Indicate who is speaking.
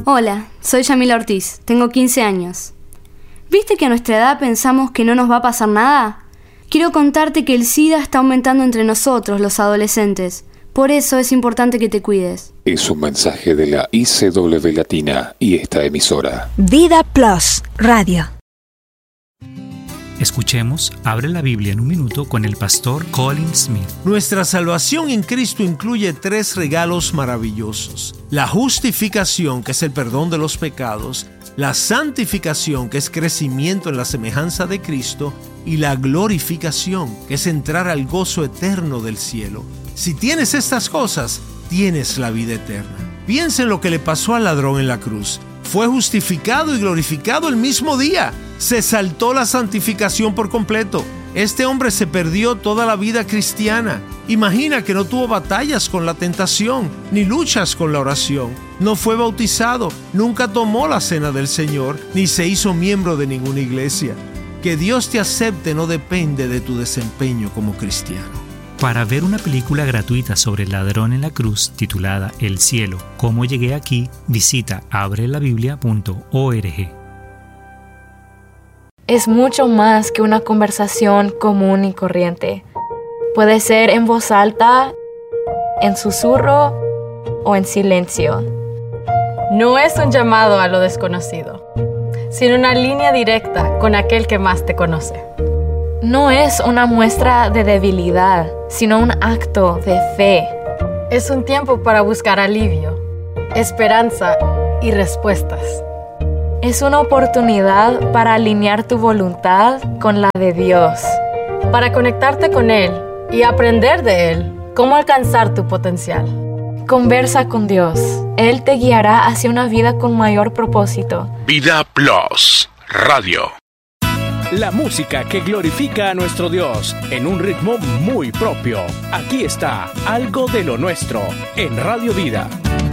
Speaker 1: Hola, soy Yamila Ortiz, tengo 15 años. ¿Viste que a nuestra edad pensamos que no nos va a pasar nada? Quiero contarte que el SIDA está aumentando entre nosotros, los adolescentes. Por eso es importante que te cuides.
Speaker 2: Es un mensaje de la ICW Latina y esta emisora.
Speaker 3: Vida Plus Radio.
Speaker 4: Escuchemos Abre la Biblia en un minuto con el pastor Colin Smith.
Speaker 5: Nuestra salvación en Cristo incluye 3 regalos maravillosos: la justificación, que es el perdón de los pecados; la santificación, que es crecimiento en la semejanza de Cristo; y la glorificación, que es entrar al gozo eterno del cielo. Si tienes estas cosas, tienes la vida eterna. Piensa en lo que le pasó al ladrón en la cruz. Fue justificado y glorificado el mismo día. Se saltó la santificación por completo. Este hombre se perdió toda la vida cristiana. Imagina que no tuvo batallas con la tentación, ni luchas con la oración. No fue bautizado, nunca tomó la cena del Señor, ni se hizo miembro de ninguna iglesia. Que Dios te acepte no depende de tu desempeño como cristiano.
Speaker 4: Para ver una película gratuita sobre el ladrón en la cruz titulada El cielo, ¿cómo llegué aquí?, visita abrelabiblia.org.
Speaker 6: Es mucho más que una conversación común y corriente. Puede ser en voz alta, en susurro o en silencio.
Speaker 7: No es un llamado a lo desconocido, sino una línea directa con aquel que más te conoce.
Speaker 6: No es una muestra de debilidad, sino un acto de fe.
Speaker 7: Es un tiempo para buscar alivio, esperanza y respuestas.
Speaker 6: Es una oportunidad para alinear tu voluntad con la de Dios.
Speaker 7: Para conectarte con Él y aprender de Él cómo alcanzar tu potencial.
Speaker 6: Conversa con Dios. Él te guiará hacia una vida con mayor propósito.
Speaker 8: Vida Plus Radio.
Speaker 9: La música que glorifica a nuestro Dios en un ritmo muy propio. Aquí está Algo de lo Nuestro en Radio Vida.